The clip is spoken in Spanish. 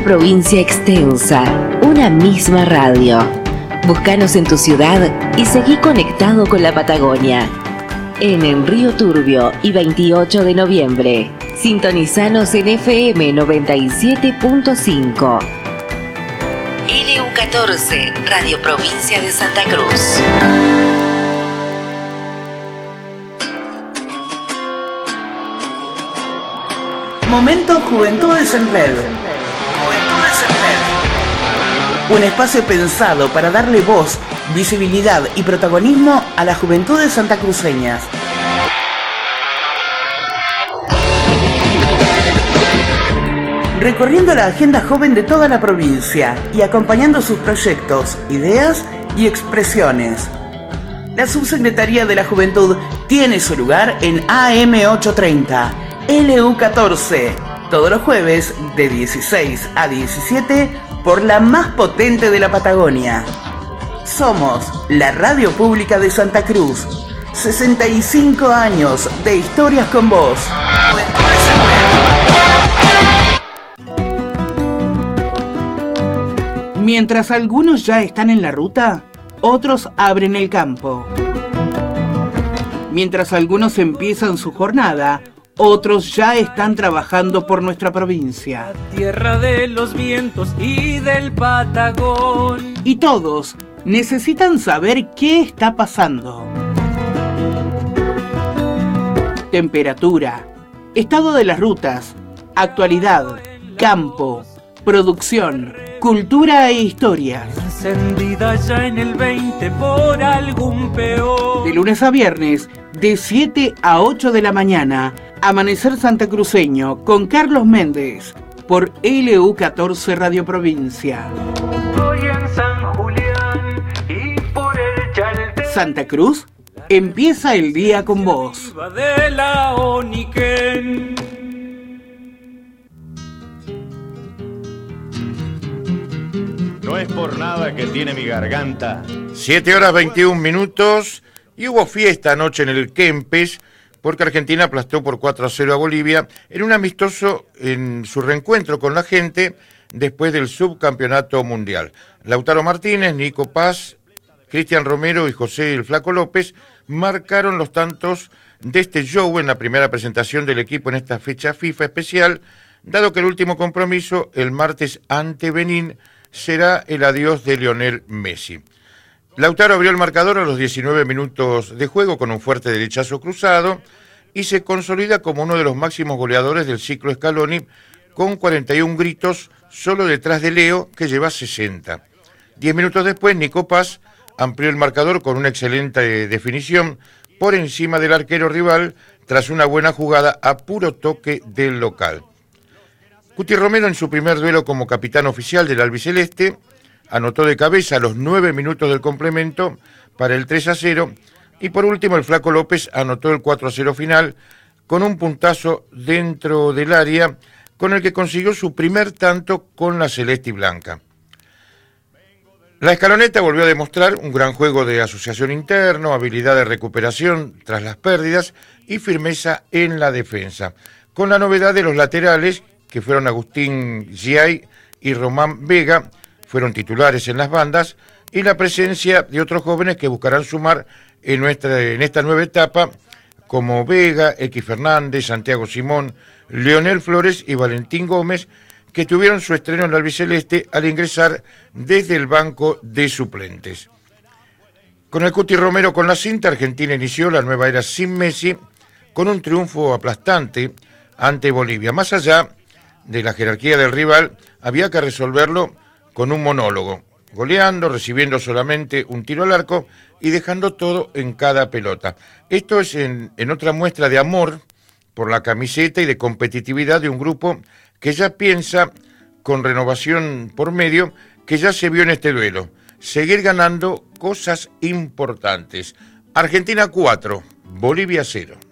provincia extensa, una misma radio. Búscanos en tu ciudad y seguí conectado con la Patagonia. En Río Turbio y 28 de noviembre. Sintonizanos en FM 97.5. LU14, Radio Provincia de Santa Cruz. Momento Juventudes en Red. Juventudes en Red. Un espacio pensado para darle voz, visibilidad y protagonismo a las juventudes santacruceñas. Recorriendo la agenda joven de toda la provincia y acompañando sus proyectos, ideas y expresiones. La Subsecretaría de la Juventud tiene su lugar en AM 830, LU14, todos los jueves de 16 a 17 por la más potente de la Patagonia. Somos la Radio Pública de Santa Cruz. 65 años de historias con vos. Mientras algunos ya están en la ruta, otros abren el campo. Mientras algunos empiezan su jornada, otros ya están trabajando por nuestra provincia. La tierra de los vientos y del Patagón. Y todos necesitan saber qué está pasando. Temperatura, estado de las rutas, actualidad, campo, producción, cultura e historias. Encendida ya en el 20 por algún peor. De lunes a viernes, de 7 a 8 de la mañana, Amanecer Santacruceño con Carlos Méndez por LU14 Radio Provincia. Hoy en San Julián y por el Chaltén. Santa Cruz, empieza el día con vos. De la Oniquén. No es por nada que tiene mi garganta. 7:21 y hubo fiesta anoche en el Kempes porque Argentina aplastó por 4-0 a Bolivia en un amistoso en su reencuentro con la gente después del subcampeonato mundial. Lautaro Martínez, Nico Paz, Cristian Romero y José el Flaco López marcaron los tantos de este show en la primera presentación del equipo en esta fecha FIFA especial, dado que el último compromiso, el martes ante Benín, será el adiós de Lionel Messi. Lautaro abrió el marcador a los 19 minutos de juego con un fuerte derechazo cruzado y se consolida como uno de los máximos goleadores del ciclo Scaloni con 41 gritos, solo detrás de Leo, que lleva 60. 10 minutos después, Nico Paz amplió el marcador con una excelente definición por encima del arquero rival tras una buena jugada a puro toque del local. Cuti Romero, en su primer duelo como capitán oficial del albiceleste, anotó de cabeza a los 9 minutos del complemento para el 3-0 y por último el Flaco López anotó el 4-0 final con un puntazo dentro del área con el que consiguió su primer tanto con la celeste y blanca. La escaloneta volvió a demostrar un gran juego de asociación interno, habilidad de recuperación tras las pérdidas y firmeza en la defensa, con la novedad de los laterales que fueron Agustín Giay y Román Vega, fueron titulares en las bandas, y la presencia de otros jóvenes que buscarán sumar en esta nueva etapa, como Vega, X Fernández, Santiago Simón, Leonel Flores y Valentín Gómez, que tuvieron su estreno en el albiceleste al ingresar desde el banco de suplentes. Con el Cuti Romero con la cinta, Argentina inició la nueva era sin Messi, con un triunfo aplastante ante Bolivia. Más allá de la jerarquía del rival, había que resolverlo con un monólogo, goleando, recibiendo solamente un tiro al arco y dejando todo en cada pelota. Esto es en otra muestra de amor por la camiseta y de competitividad de un grupo que ya piensa, con renovación por medio, que ya se vio en este duelo, seguir ganando cosas importantes. Argentina 4, Bolivia 0.